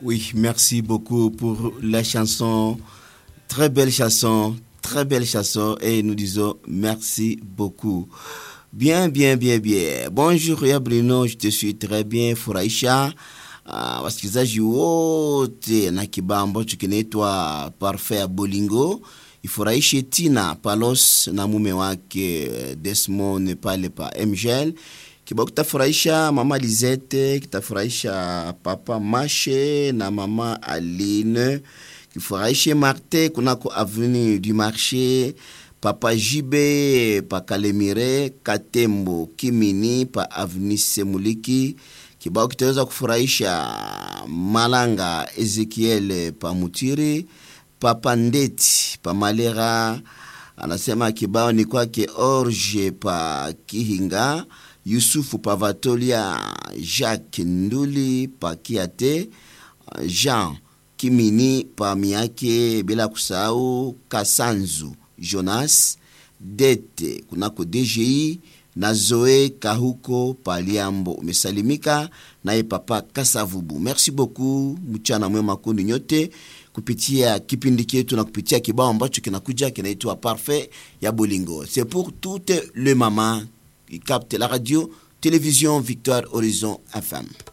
Oui, merci beaucoup pour la chanson. Très belle chanson, très belle chanson. Et nous disons merci beaucoup. Bien. Bonjour ya Bruno, je te suis très bien. Furahisha wasikilizaji wote na kibao ambacho kinaitwa Parfait ya Bolingo. Ifurahishe Tina Palos na mume wake Desmond pale pa MGL. Kibao kitafurahisha mama Lizette, kitafurahisha papa Mashe na mama Aline. Kifurahishe Marte kunako avenue du marché. Papa Jibe pa Kalemire, Katembo Kimini pa avenue Semuliki. Kibao kitaweza kufurahisha Malanga Ezekiel pa Mutiri. Papa Ndeti pa Malera. Anasema kibao ni kwake Orge pa Kihinga. Yusufu pa Vatolia. Jacques Nduli pa Kiate. Jean Kimini pa Miake, bila kusahau Kasanzu Jonas Dete kunako DGI na Zoe Kahuko Paliambo. Umesalimika naye papa Kasavubu. Merci beaucoup, mchana mwema kundi nyote kupitia kipindi chetu na kupitia kibao ambacho kinakuja kinaitwa Parfait ya Bolingo. C'est pour toutes les mamans qui captent la radio télévision Victoire Horizon FM.